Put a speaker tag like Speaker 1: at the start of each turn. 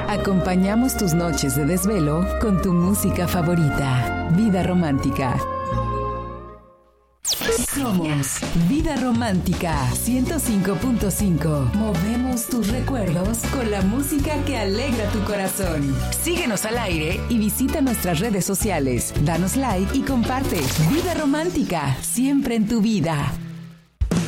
Speaker 1: Acompañamos tus noches de desvelo con tu música favorita. Vida Romántica. Somos Vida Romántica 105.5. Movemos tus recuerdos con la música que alegra tu corazón. Síguenos al aire y visita nuestras redes sociales. Danos like y comparte. Vida Romántica, siempre en tu vida.